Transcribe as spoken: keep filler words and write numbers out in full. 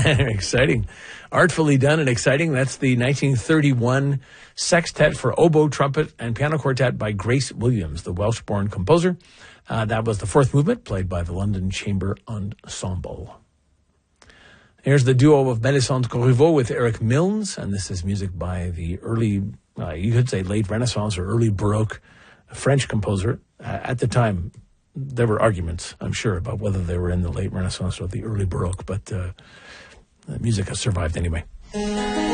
Exciting. Artfully done and exciting. That's the nineteen thirty-one sextet for oboe, trumpet, and piano quartet by Grace Williams, the Welsh-born composer. Uh, that was the fourth movement, played by the London Chamber Ensemble. Here's the duo of Mélisande Corriveau with Eric Milnes, and this is music by the early, uh, you could say late Renaissance or early Baroque French composer. Uh, at the time, there were arguments, I'm sure, about whether they were in the late Renaissance or the early Baroque, but uh, the music has survived anyway.